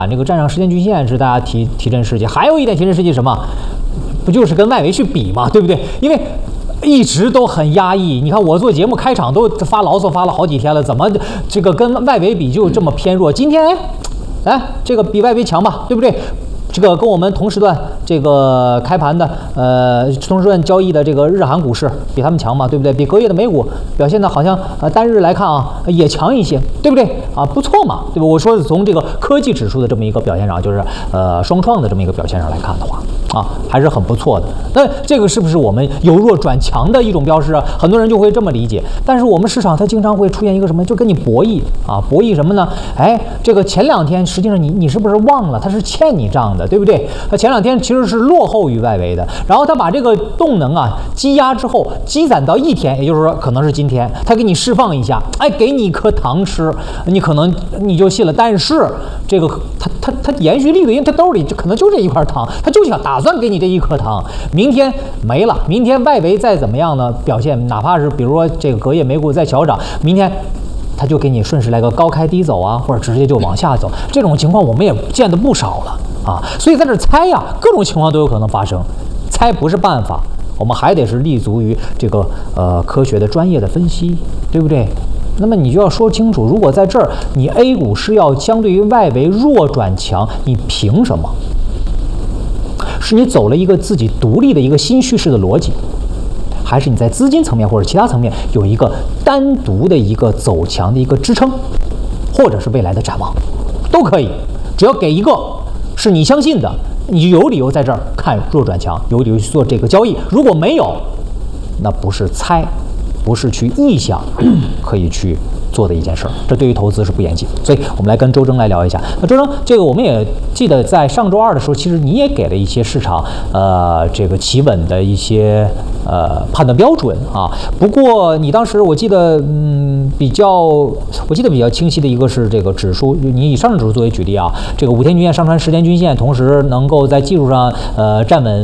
这个站上时间均线是大家提振士气，还有一点提振士气什么？不就是跟外围去比嘛，对不对？因为一直都很压抑。你看我做节目开场都发牢骚发了好几天了，怎么这个跟外围比就这么偏弱？今天哎，这个比外围强吧，对不对？这个跟我们同时段这个开盘的同时段交易的这个日韩股市比他们强嘛，对不对？比隔夜的美股表现的好像单日来看啊也强一些，对不对啊？不错嘛，对吧？我说从这个科技指数的这么一个表现上，就是双创的这么一个表现上来看的话啊，还是很不错的。那这个是不是我们由弱转强的一种标识啊？很多人就会这么理解。但是我们市场它经常会出现一个什么，就跟你博弈啊，博弈什么呢？哎，这个前2天实际上你是不是忘了它是欠你账的？对不对？它前2天其实是落后于外围的，然后它把这个动能啊积压之后积攒到1天，也就是说可能是今天，它给你释放一下，哎，给你一颗糖吃，你可能你就信了。但是这个它延续力度，因为它兜里可能就这一块糖，它就想打算给你这一颗糖，明天没了，明天外围再怎么样呢表现，哪怕是比如说这个隔夜美股再小涨，明天它就给你顺势来个高开低走啊，或者直接就往下走，这种情况我们也见得不少了啊。所以在这猜呀，各种情况都有可能发生，猜不是办法，我们还得是立足于这个科学的专业的分析，对不对？那么你就要说清楚，如果在这儿你 A 股是要相对于外围弱转强，你凭什么？是你走了一个自己独立的一个新叙事的逻辑，还是你在资金层面或者其他层面有一个单独的一个走强的一个支撑，或者是未来的展望，都可以。只要给一个是你相信的，你就有理由在这儿看弱转强，有理由去做这个交易。如果没有，那不是猜，不是去臆想可以去做的一件事儿，这对于投资是不严谨。所以我们来跟周征来聊一下。那周征，这个我们也记得在上周2的时候，其实你也给了一些市场这个企稳的一些判断标准啊。不过你当时我记得比较清晰的一个是这个指数，你以上证指数作为举例啊，这个5天均线上穿10天均线，同时能够在技术上站稳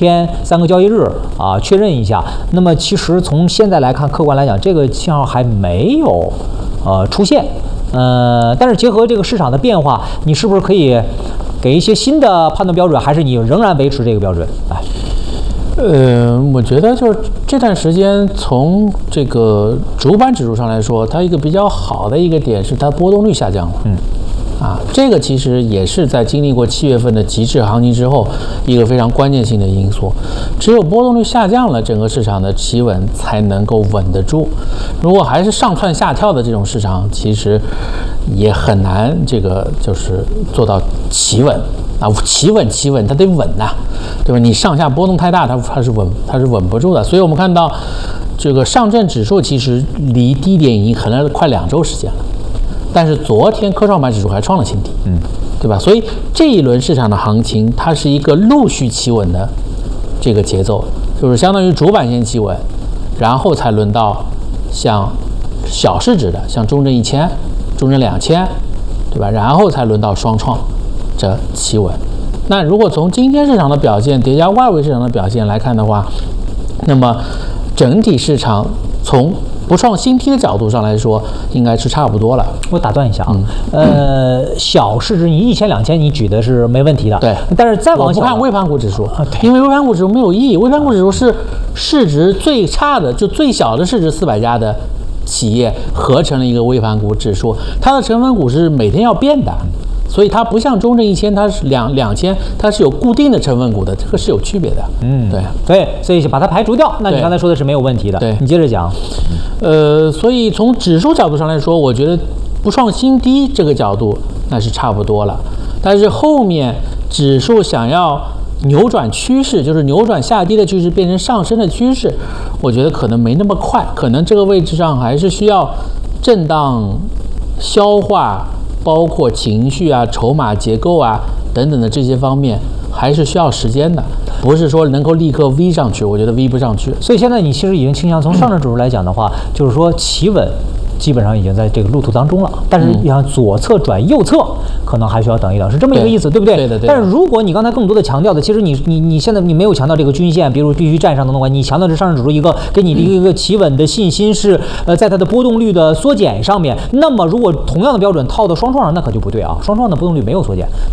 3个交易日啊，确认一下。那么其实从现在来看，客观来讲，这个信号还没有出现，但是结合这个市场的变化，你是不是可以给一些新的判断标准，还是你仍然维持这个标准？来， 我觉得就是这段时间从这个主板指数上来说，它一个比较好的一个点是它波动率下降了。这个其实也是在经历过7月份的极致行情之后一个非常关键性的因素。只有波动率下降了，整个市场的企稳才能够稳得住。如果还是上蹿下跳的这种市场，其实也很难这个就是做到企稳啊，企稳它得稳呐，对吧？你上下波动太大，它是稳不住的。所以我们看到这个上证指数其实离低点已经横了快2周时间了。但是昨天科创板指数还创了新低，对吧？所以这一轮市场的行情，它是一个陆续企稳的这个节奏，就是相当于主板先企稳，然后才轮到像小市值的，像中证1000、中证2000，对吧？然后才轮到双创这企稳。那如果从今天市场的表现叠加外围市场的表现来看的话，那么整体市场从不创新低的角度上来说，应该是差不多了。 我打断一下啊，小市值你1000、2000你举的是没问题的， 对。 但是再往下， 我不看微盘股指数，因为微盘股指数没有意义。微盘股指数是市值最差的，就最小的市值400家的企业合成了一个微盘股指数，它的成分股是每天要变的。所以它不像中证1000，它是2000，它是有固定的成分股的，这个是有区别的。 对，所以把它排除掉。那你刚才说的是没有问题的。 对， 你接着讲。 所以从指数角度上来说，我觉得不创新低这个角度那是差不多了。但是后面指数想要扭转趋势，就是扭转下跌的趋势变成上升的趋势，我觉得可能没那么快，可能这个位置上还是需要震荡消化。包括情绪啊、筹码结构啊等等的这些方面，还是需要时间的，不是说能够立刻 V 上去，我觉得 V 不上去。 所以现在你其实已经倾向从上证指数来讲的话，就是说企稳基本上已经在这个路途当中了，但是你看左侧转右侧可能还需要等一等，是这么一个意思，对不对？ 对的。 但是如果你刚才更多的强调的，其实你现在你没有强调这个均线，比如必须站上的话，你强调是上证指数一个给你的一个企稳的信心是在它的波动率的缩减上面。那么如果同样的标准套到双创上，那可就不对啊，双创的波动率没有缩减，